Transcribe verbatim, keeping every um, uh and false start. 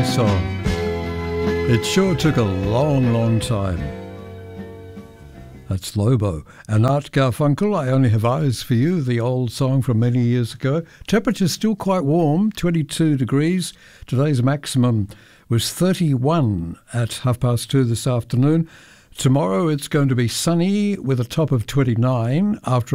nice song. It sure took a long, long time. That's Lobo. And Art Garfunkel, I Only Have Eyes for You, the old song from many years ago. Temperature's still quite warm, twenty-two degrees. Today's maximum was thirty-one at half past two this afternoon. Tomorrow it's going to be sunny with a top of twenty-nine after